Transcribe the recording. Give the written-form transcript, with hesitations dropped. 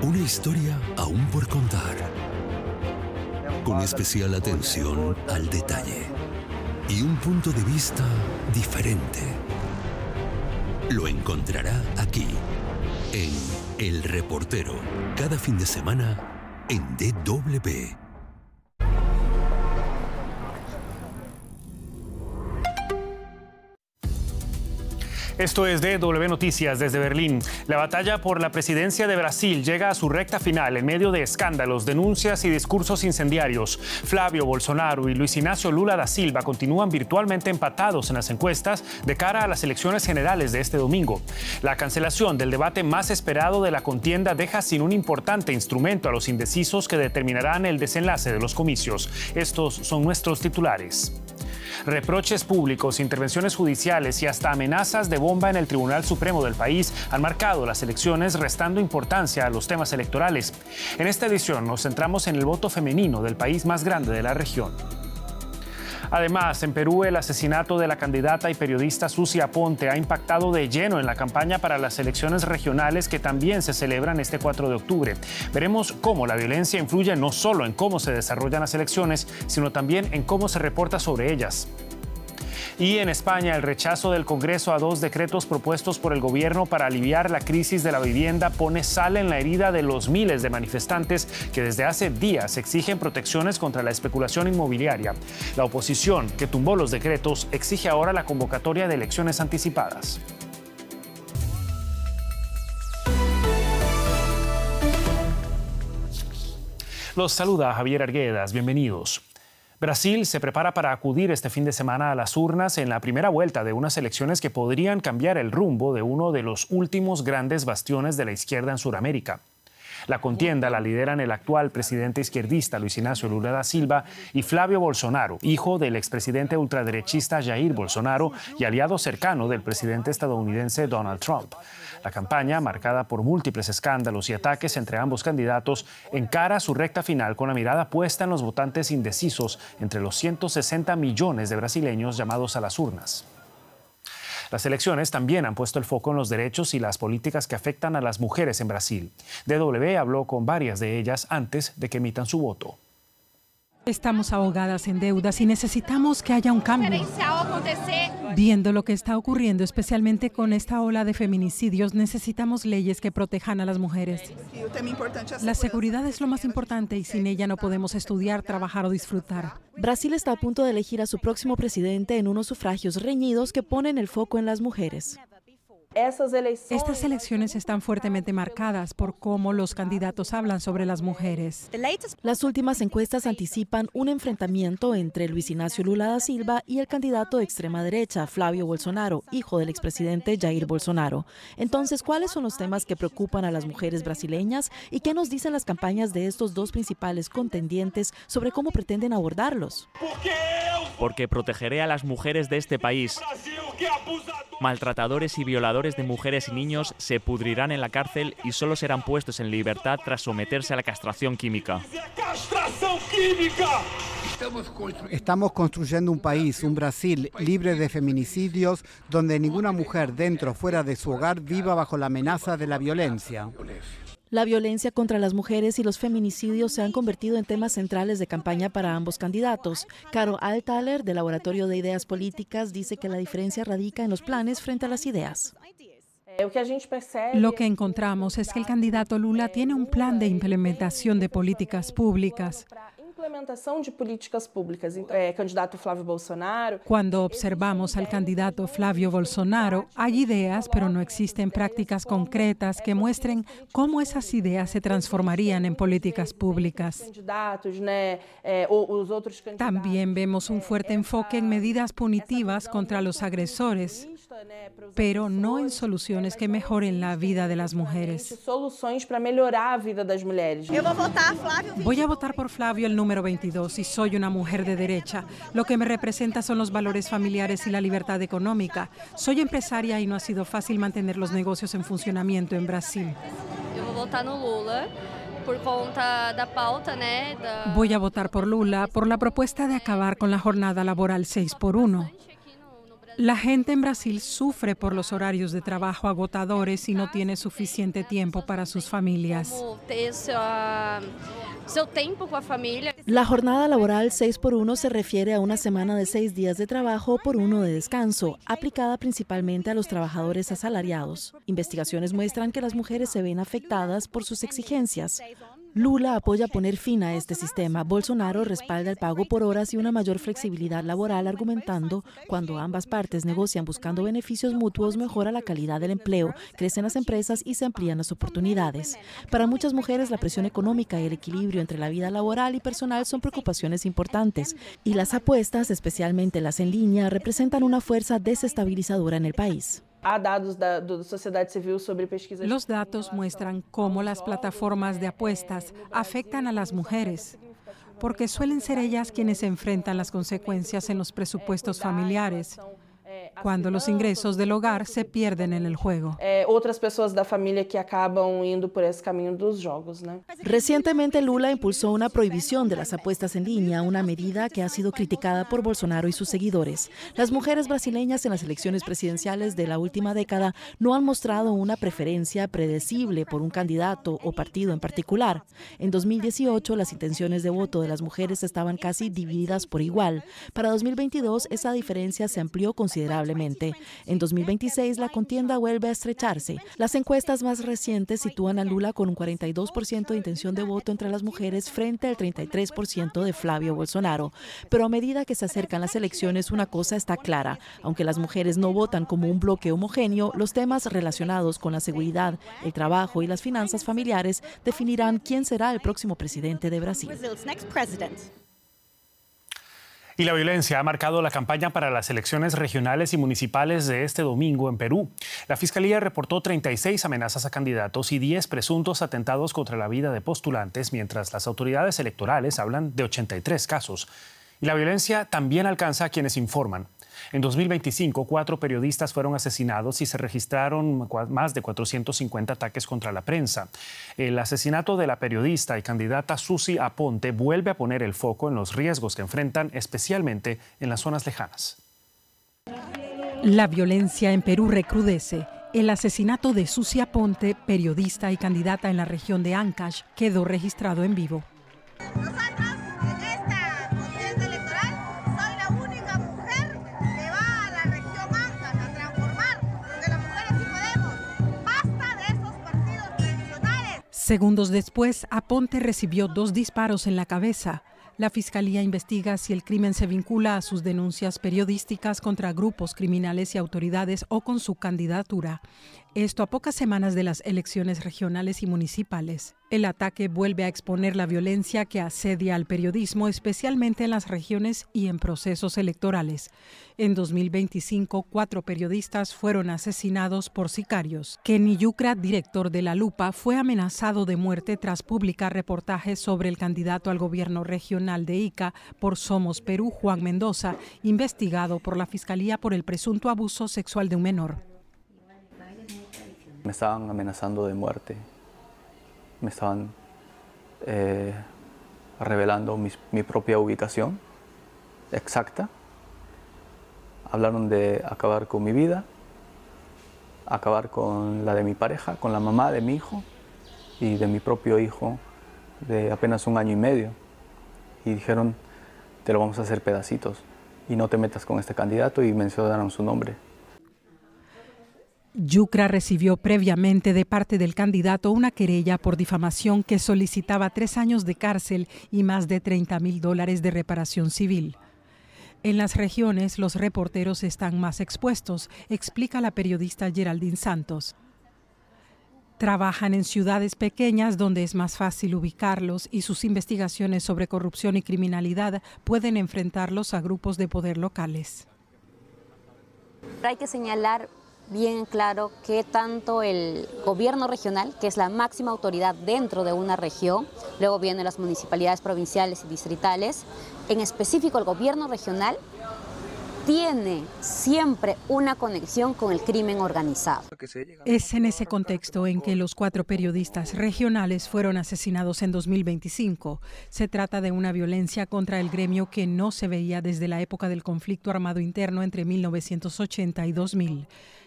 Una historia aún por contar, con especial atención al detalle y un punto de vista diferente. Lo encontrará aquí, en El Reportero, cada fin de semana en DW. Esto es DW Noticias desde Berlín. La batalla por la presidencia de Brasil llega a su recta final en medio de escándalos, denuncias y discursos incendiarios. Flávio Bolsonaro y Luiz Inácio Lula da Silva continúan virtualmente empatados en las encuestas de cara a las elecciones generales de este domingo. La cancelación del debate más esperado de la contienda deja sin un importante instrumento a los indecisos que determinarán el desenlace de los comicios. Estos son nuestros titulares. Reproches públicos, intervenciones judiciales y hasta amenazas de bomba en el Tribunal Supremo del país han marcado las elecciones, restando importancia a los temas electorales. En esta edición nos centramos en el voto femenino del país más grande de la región. Además, en Perú, el asesinato de la candidata y periodista Susi Aponte ha impactado de lleno en la campaña para las elecciones regionales que también se celebran este 4 de octubre. Veremos cómo la violencia influye no solo en cómo se desarrollan las elecciones, sino también en cómo se reporta sobre ellas. Y en España, el rechazo del Congreso a 2 decretos propuestos por el gobierno para aliviar la crisis de la vivienda pone sal en la herida de los miles de manifestantes que desde hace días exigen protecciones contra la especulación inmobiliaria. La oposición, que tumbó los decretos, exige ahora la convocatoria de elecciones anticipadas. Los saluda Javier Arguedas. Bienvenidos. Brasil se prepara para acudir este fin de semana a las urnas en la primera vuelta de unas elecciones que podrían cambiar el rumbo de uno de los últimos grandes bastiones de la izquierda en Sudamérica. La contienda la lideran el actual presidente izquierdista Luiz Inácio Lula da Silva y Flávio Bolsonaro, hijo del expresidente ultraderechista Jair Bolsonaro y aliado cercano del presidente estadounidense Donald Trump. La campaña, marcada por múltiples escándalos y ataques entre ambos candidatos, encara su recta final con la mirada puesta en los votantes indecisos entre los 160 millones de brasileños llamados a las urnas. Las elecciones también han puesto el foco en los derechos y las políticas que afectan a las mujeres en Brasil. DW habló con varias de ellas antes de que emitan su voto. Estamos ahogadas en deudas y necesitamos que haya un cambio. Viendo lo que está ocurriendo, especialmente con esta ola de feminicidios, necesitamos leyes que protejan a las mujeres. La seguridad es lo más importante y sin ella no podemos estudiar, trabajar o disfrutar. Brasil está a punto de elegir a su próximo presidente en unos sufragios reñidos que ponen el foco en las mujeres. Estas elecciones están fuertemente marcadas por cómo los candidatos hablan sobre las mujeres. Las últimas encuestas anticipan un enfrentamiento entre Luiz Inácio Lula da Silva y el candidato de extrema derecha, Flávio Bolsonaro, hijo del expresidente Jair Bolsonaro. Entonces, ¿cuáles son los temas que preocupan a las mujeres brasileñas y qué nos dicen las campañas de estos dos principales contendientes sobre cómo pretenden abordarlos? Porque protegeré a las mujeres de este país. Maltratadores y violadores de mujeres y niños se pudrirán en la cárcel y solo serán puestos en libertad tras someterse a la castración química. Estamos construyendo un país, un Brasil, libre de feminicidios, donde ninguna mujer dentro o fuera de su hogar viva bajo la amenaza de la violencia. La violencia contra las mujeres y los feminicidios se han convertido en temas centrales de campaña para ambos candidatos. Caro Althaler, del Laboratorio de Ideas Políticas, dice que la diferencia radica en los planes frente a las ideas. Lo que encontramos es que el candidato Lula tiene un plan de implementación de políticas públicas. Cuando observamos al candidato Flávio Bolsonaro, hay ideas, pero no existen prácticas concretas que muestren cómo esas ideas se transformarían en políticas públicas. También vemos un fuerte enfoque en medidas punitivas contra los agresores, pero no en soluciones que mejoren la vida de las mujeres. Voy a votar por Flávio, el número 22, y soy una mujer de derecha. Lo que me representa son los valores familiares y la libertad económica. Soy empresaria y no ha sido fácil mantener los negocios en funcionamiento en Brasil. Voy a votar por Lula por la propuesta de acabar con la jornada laboral 6x1. La gente en Brasil sufre por los horarios de trabajo agotadores y no tiene suficiente tiempo para sus familias. La jornada laboral 6x1 se refiere a una semana de 6 días de trabajo por 1 de descanso, aplicada principalmente a los trabajadores asalariados. Investigaciones muestran que las mujeres se ven afectadas por sus exigencias. Lula apoya poner fin a este sistema. Bolsonaro respalda el pago por horas y una mayor flexibilidad laboral, argumentando cuando ambas partes negocian buscando beneficios mutuos, mejora la calidad del empleo, crecen las empresas y se amplían las oportunidades. Para muchas mujeres, la presión económica y el equilibrio entre la vida laboral y personal son preocupaciones importantes, y las apuestas, especialmente las en línea, representan una fuerza desestabilizadora en el país. Los datos muestran cómo las plataformas de apuestas afectan a las mujeres, porque suelen ser ellas quienes enfrentan las consecuencias en los presupuestos familiares, cuando los ingresos del hogar se pierden en el juego. Otras personas da familia que acaban indo por ese camino dos jogos, ¿no? Recientemente Lula impulsó una prohibición de las apuestas en línea, una medida que ha sido criticada por Bolsonaro y sus seguidores. Las mujeres brasileñas en las elecciones presidenciales de la última década no han mostrado una preferencia predecible por un candidato o partido en particular. En 2018, las intenciones de voto de las mujeres estaban casi divididas por igual. Para 2022, esa diferencia se amplió considerablemente. En 2026, la contienda vuelve a estrecharse. Las encuestas más recientes sitúan a Lula con un 42% de intención de voto entre las mujeres frente al 33% de Flavio Bolsonaro. Pero a medida que se acercan las elecciones, una cosa está clara. Aunque las mujeres no votan como un bloque homogéneo, los temas relacionados con la seguridad, el trabajo y las finanzas familiares definirán quién será el próximo presidente de Brasil. Y la violencia ha marcado la campaña para las elecciones regionales y municipales de este domingo en Perú. La Fiscalía reportó 36 amenazas a candidatos y 10 presuntos atentados contra la vida de postulantes, mientras las autoridades electorales hablan de 83 casos. Y la violencia también alcanza a quienes informan. En 2025, 4 periodistas fueron asesinados y se registraron más de 450 ataques contra la prensa. El asesinato de la periodista y candidata Susi Aponte vuelve a poner el foco en los riesgos que enfrentan, especialmente en las zonas lejanas. La violencia en Perú recrudece. El asesinato de Susi Aponte, periodista y candidata en la región de Ancash, quedó registrado en vivo. Segundos después, Aponte recibió 2 disparos en la cabeza. La Fiscalía investiga si el crimen se vincula a sus denuncias periodísticas contra grupos criminales y autoridades o con su candidatura. Esto a pocas semanas de las elecciones regionales y municipales. El ataque vuelve a exponer la violencia que asedia al periodismo, especialmente en las regiones y en procesos electorales. En 2025, 4 periodistas fueron asesinados por sicarios. Kenny Yucra, director de La Lupa, fue amenazado de muerte tras publicar reportajes sobre el candidato al gobierno regional de Ica por Somos Perú, Juan Mendoza, investigado por la Fiscalía por el presunto abuso sexual de un menor. Me estaban amenazando de muerte, me estaban revelando mi propia ubicación exacta. Hablaron de acabar con mi vida, acabar con la de mi pareja, con la mamá de mi hijo y de mi propio hijo de apenas 1 año y medio. Y dijeron, te lo vamos a hacer pedacitos y no te metas con este candidato, y mencionaron su nombre. Yucra recibió previamente de parte del candidato una querella por difamación que solicitaba 3 años de cárcel y más de $30.000 de reparación civil. En las regiones, los reporteros están más expuestos, explica la periodista Geraldine Santos. Trabajan en ciudades pequeñas donde es más fácil ubicarlos y sus investigaciones sobre corrupción y criminalidad pueden enfrentarlos a grupos de poder locales. Hay que señalar bien claro que tanto el gobierno regional, que es la máxima autoridad dentro de una región, luego vienen las municipalidades provinciales y distritales, en específico el gobierno regional tiene siempre una conexión con el crimen organizado. Es en ese contexto en que los 4 periodistas regionales fueron asesinados en 2025. Se trata de una violencia contra el gremio que no se veía desde la época del conflicto armado interno entre 1980 y 2000.